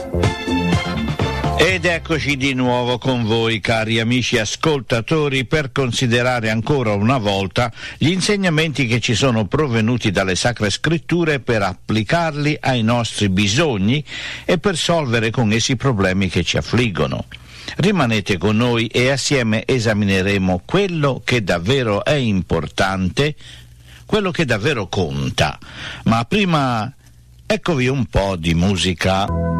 Ed eccoci di nuovo con voi, cari amici ascoltatori, per considerare ancora una volta gli insegnamenti che ci sono provenuti dalle Sacre Scritture per applicarli ai nostri bisogni e per solvere con essi i problemi che ci affliggono. Rimanete con noi e assieme esamineremo quello che davvero è importante, quello che davvero conta. Ma prima eccovi un po' di musica.